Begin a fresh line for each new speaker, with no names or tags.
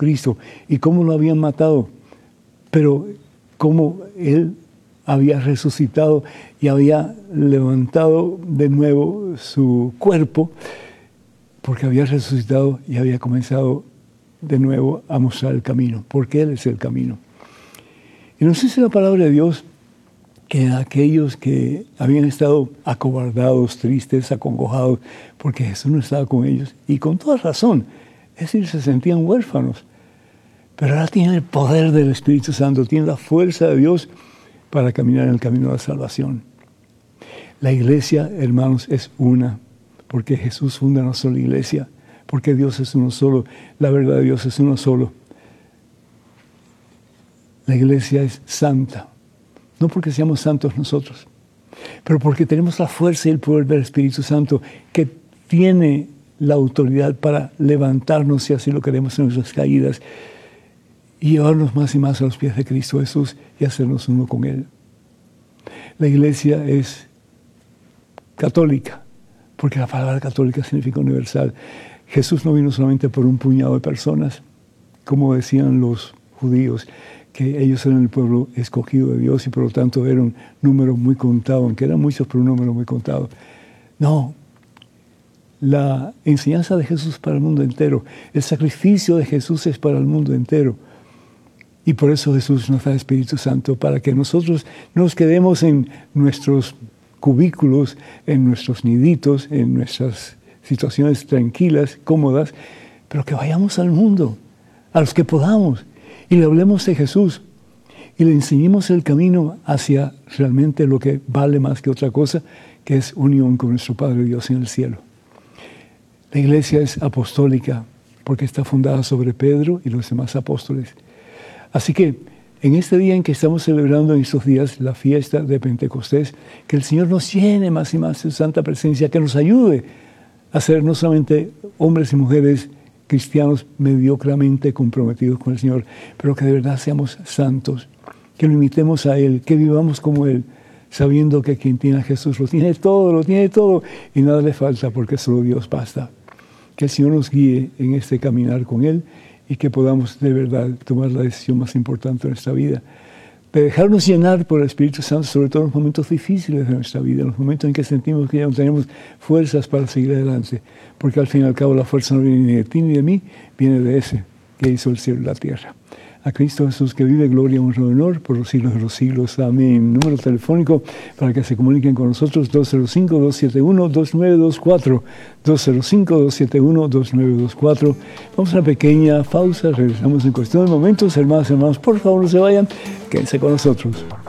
Jesucristo y cómo lo habían matado, pero cómo Él había resucitado y había levantado de nuevo su cuerpo, porque había resucitado y había comenzado de nuevo a mostrar el camino, porque Él es el camino. Y nos dice la palabra de Dios que aquellos que habían estado acobardados, tristes, acongojados, porque Jesús no estaba con ellos, y con toda razón, es decir, se sentían huérfanos, pero ahora tienen el poder del Espíritu Santo, tienen la fuerza de Dios para caminar en el camino de la salvación. La iglesia, hermanos, es una, porque Jesús funda una sola iglesia, porque Dios es uno solo, la verdad de Dios es uno solo. La iglesia es santa, no porque seamos santos nosotros, pero porque tenemos la fuerza y el poder del Espíritu Santo, que tiene la autoridad para levantarnos, si así lo queremos, en nuestras caídas, y llevarnos más y más a los pies de Cristo Jesús y hacernos uno con Él. La iglesia es católica, porque la palabra católica significa universal. Jesús no vino solamente por un puñado de personas, como decían los judíos, que ellos eran el pueblo escogido de Dios y por lo tanto era un número muy contado, aunque eran muchos, pero un número muy contado. No, la enseñanza de Jesús es para el mundo entero. El sacrificio de Jesús es para el mundo entero. Y por eso Jesús nos da el Espíritu Santo, para que nosotros no nos quedemos en nuestros cubículos, en nuestros niditos, en nuestras situaciones tranquilas, cómodas, pero que vayamos al mundo, a los que podamos, y le hablemos de Jesús, y le enseñemos el camino hacia realmente lo que vale más que otra cosa, que es unión con nuestro Padre Dios en el cielo. La iglesia es apostólica, porque está fundada sobre Pedro y los demás apóstoles. Así que en este día en que estamos celebrando en estos días la fiesta de Pentecostés, que el Señor nos llene más y más de su santa presencia, que nos ayude a ser no solamente hombres y mujeres cristianos mediocremente comprometidos con el Señor, pero que de verdad seamos santos, que lo imitemos a Él, que vivamos como Él, sabiendo que quien tiene a Jesús lo tiene todo y nada le falta, porque solo Dios basta. Que el Señor nos guíe en este caminar con Él y que podamos de verdad tomar la decisión más importante de nuestra vida, de dejarnos llenar por el Espíritu Santo, sobre todo en los momentos difíciles de nuestra vida, en los momentos en que sentimos que ya no tenemos fuerzas para seguir adelante, porque al fin y al cabo la fuerza no viene ni de ti ni de mí, viene de ese que hizo el cielo y la tierra. A Cristo Jesús, que vive, gloria, honra y honor por los siglos de los siglos. Amén. Número telefónico para que se comuniquen con nosotros, 205-271-2924. 205-271-2924. Vamos a una pequeña pausa, regresamos en cuestión de momentos. Hermanas y hermanos, por favor no se vayan, quédense con nosotros.